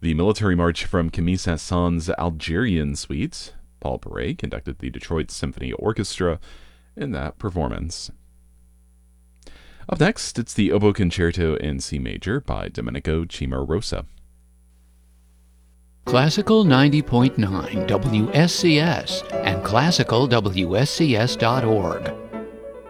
The Military March from Camille Saint-Saëns' Algerian Suite. Paul Bourret conducted the Detroit Symphony Orchestra in that performance. Up next, it's the Oboe Concerto in C major by Domenico Cimarosa. Classical 90.9 WSCS and classicalwscs.org.